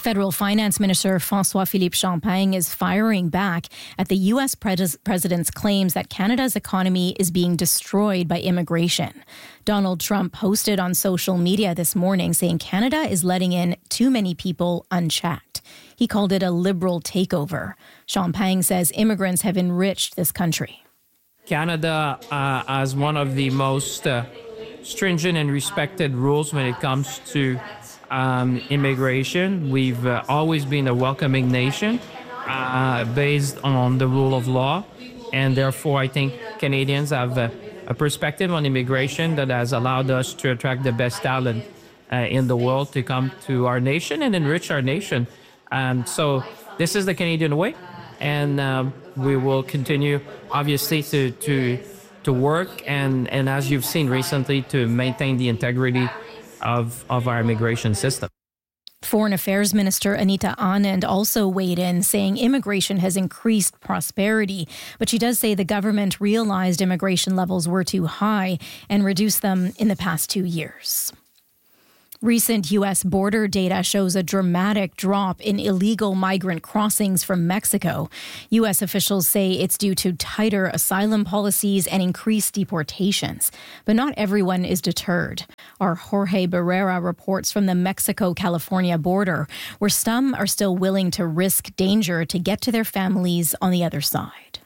Federal Finance Minister François-Philippe Champagne is firing back at the U.S. president's claims that Canada's economy is being destroyed by immigration. Donald Trump posted on social media this morning saying Canada is letting in too many people unchecked. He called it a liberal takeover. Champagne says immigrants have enriched this country. Canada has one of the most stringent and respected rules when it comes to immigration. We've always been a welcoming nation based on the rule of law. And therefore, I think Canadians have a perspective on immigration that has allowed us to attract the best talent in the world to come to our nation and enrich our nation. So this is the Canadian way. And we will continue, obviously, to work and as you've seen recently, to maintain the integrity of our immigration system. Foreign Affairs Minister Anita Anand also weighed in, saying immigration has increased prosperity. But she does say the government realized immigration levels were too high and reduced them in the past 2 years. Recent U.S. border data shows a dramatic drop in illegal migrant crossings from Mexico. U.S. officials say it's due to tighter asylum policies and increased deportations. But not everyone is deterred. Our Jorge Barrera reports from the Mexico-California border, where some are still willing to risk danger to get to their families on the other side.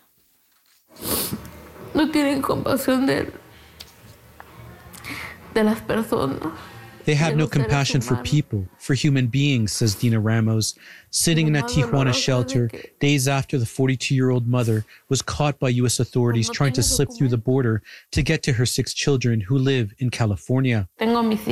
No tienen compasión de las personas. They have no compassion for people, for human beings, says Dina Ramos, sitting in a Tijuana shelter days after the 42-year-old mother was caught by U.S. authorities trying to slip through the border to get to her 6 children who live in California. I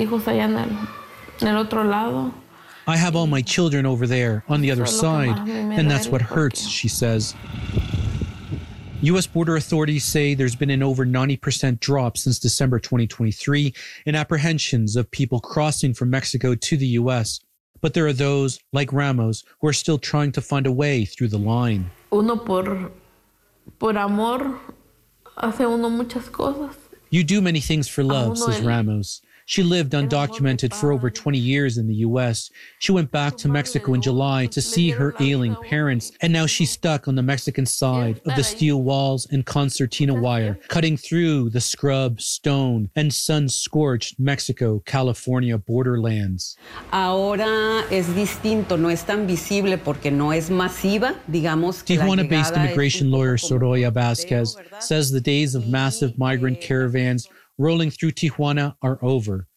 have all my children over there on the other side, and that's what hurts, she says. U.S. border authorities say there's been an over 90% drop since December 2023 in apprehensions of people crossing from Mexico to the U.S. But there are those, like Ramos, who are still trying to find a way through the line. Uno por amor hace uno muchas cosas. You do many things for love, says Ramos. She lived undocumented for over 20 years in the U.S. She went back to Mexico in July to see her ailing parents, and now she's stuck on the Mexican side of the steel walls and concertina wire, cutting through the scrub, stone, and sun-scorched Mexico-California borderlands. Ahora es distinto, no es tan visible porque no es masiva, digamos. Tijuana-based immigration lawyer Soraya Vasquez says the days of massive migrant caravans rolling through Tijuana are over.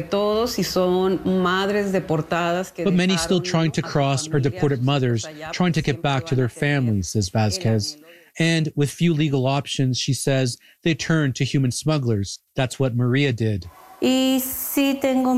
But many still trying to cross are deported mothers trying to get back to their families, says Vasquez. And with few legal options, she says, they turn to human smugglers. That's what Maria did. She says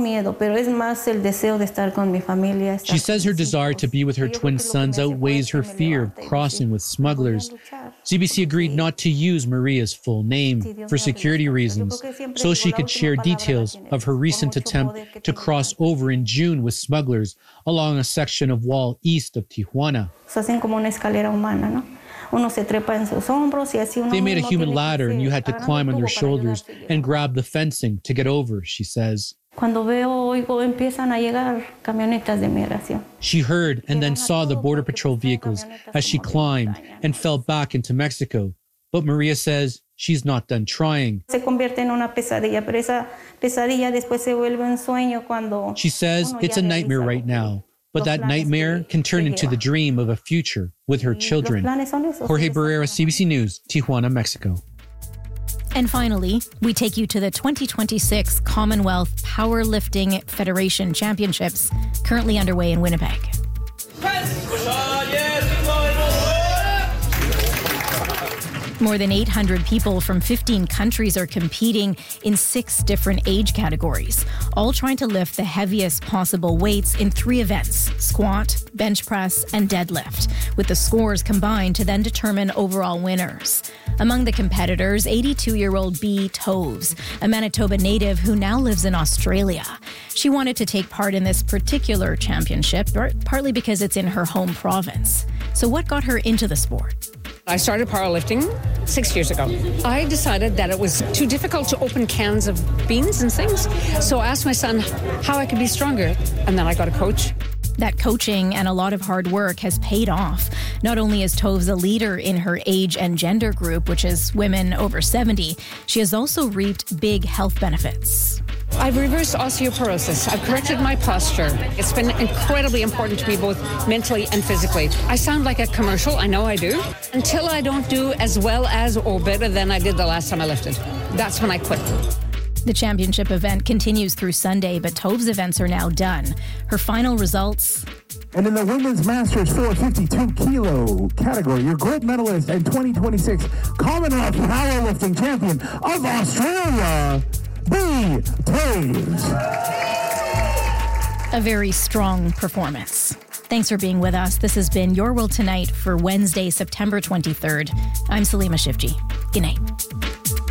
her desire to be with her twin sons outweighs her fear of crossing with smugglers. CBC agreed not to use Maria's full name for security reasons, so she could share details of her recent attempt to cross over in June with smugglers along a section of wall east of Tijuana. They made a human ladder and you had to climb on their shoulders and grab the fencing to get over, she says. She heard and then saw the Border Patrol vehicles as she climbed and fell back into Mexico. But Maria says she's not done trying. She says it's a nightmare right now. But that nightmare can turn into the dream of a future with her children. Jorge Barrera, CBC News, Tijuana, Mexico. And finally, we take you to the 2026 Commonwealth Powerlifting Federation Championships, currently underway in Winnipeg. More than 800 people from 15 countries are competing in 6 different age categories, all trying to lift the heaviest possible weights in 3 events: squat, bench press, and deadlift, with the scores combined to then determine overall winners. Among the competitors, 82-year-old Bea Toves, a Manitoba native who now lives in Australia. She wanted to take part in this particular championship, partly because it's in her home province. So what got her into the sport? I started powerlifting 6 years ago. I decided that it was too difficult to open cans of beans and things, so I asked my son how I could be stronger, and then I got a coach. That coaching and a lot of hard work has paid off. Not only is Toews a leader in her age and gender group, which is women over 70, she has also reaped big health benefits. I've reversed osteoporosis. I've corrected my posture. It's been incredibly important to me both mentally and physically. I sound like a commercial, I know I do, until I don't do as well as or better than I did the last time I lifted. That's when I quit. The championship event continues through Sunday, but Toews' events are now done. Her final results. And in the women's Masters 452 kilo category, your gold medalist and 2026 Commonwealth powerlifting champion of Australia, B. Toews. A very strong performance. Thanks for being with us. This has been Your World Tonight for Wednesday, September 23rd. I'm Salima Shifji. Good night.